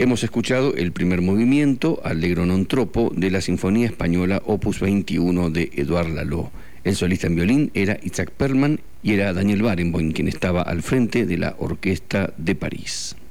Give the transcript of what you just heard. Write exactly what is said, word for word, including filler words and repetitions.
Hemos escuchado el primer movimiento, Allegro non troppo, de la Sinfonía Española Opus veintiuno de Édouard Laloux. El solista en violín era Itzhak Perlman y era Daniel Barenboim quien estaba al frente de la Orquesta de París.